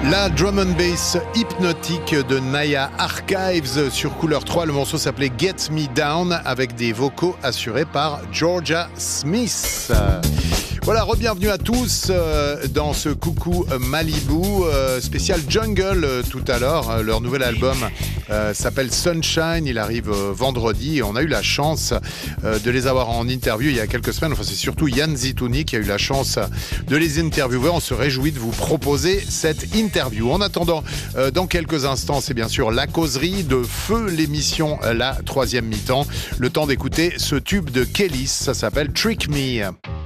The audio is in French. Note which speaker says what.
Speaker 1: La drum and bass hypnotique de Naya Archives sur Couleur 3. Le morceau s'appelait Get Me Down avec des vocaux assurés par Georgia Smith. Voilà, re-bienvenue à tous dans ce Coucou Malibu spécial Jungle tout à l'heure. Leur nouvel album s'appelle Sunshine, il arrive vendredi et on a eu la chance de les avoir en interview il y a quelques semaines. Enfin, c'est surtout Yann Zitouni qui a eu la chance de les interviewer. On se réjouit de vous proposer cette interview. En attendant, dans quelques instants, c'est bien sûr la causerie de Feu, l'émission La Troisième Mi-temps. Le temps d'écouter ce tube de Kellys, ça s'appelle Trick Me.